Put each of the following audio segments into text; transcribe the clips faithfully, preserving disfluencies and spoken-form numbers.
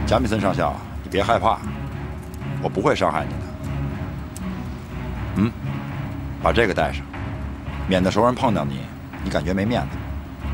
加米森上校，你别害怕，我不会伤害你的。嗯，把这个带上，免得熟人碰到你，你感觉没面子。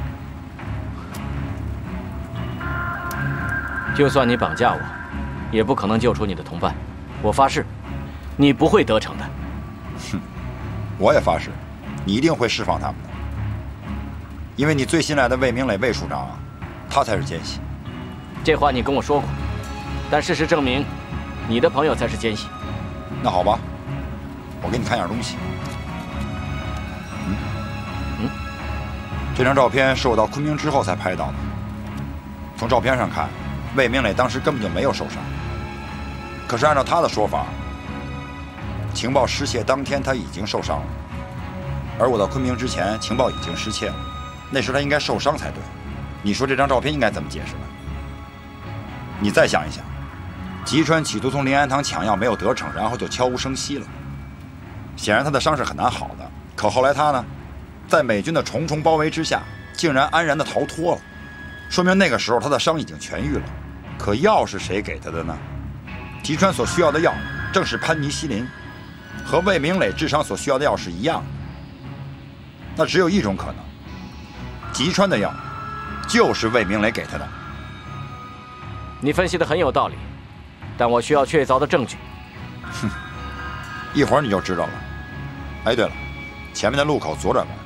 就算你绑架我，也不可能救出你的同伴。我发誓，你不会得逞的。 哼，我也发誓，你一定会释放他们的。因为你最信赖的魏明磊魏署长，他才是奸细。 这话你跟我说过，但事实证明，你的朋友才是奸细。 那好吧，我给你看样东西。嗯嗯， 这张照片是我到昆明之后才拍到的。从照片上看，魏明磊当时根本就没有受伤。可是按照他的说法，情报失窃当天他已经受伤了，而我到昆明之前，情报已经失窃了，那时候他应该受伤才对。你说这张照片应该怎么解释呢？你再想一想，吉川企图从临安堂抢药没有得逞，然后就悄无声息了。显然他的伤是很难好的，可后来他呢，在美军的重重包围之下，竟然安然地逃脱了，说明那个时候他的伤已经痊愈了。可药是谁给他的呢？吉川所需要的药正是潘尼西林，和魏明磊治伤所需要的药是一样的。那只有一种可能，吉川的药就是魏明磊给他的。 你分析的很有道理，但我需要确凿的证据。 哼，一会儿你就知道了。哎，对了，前面的路口左转弯。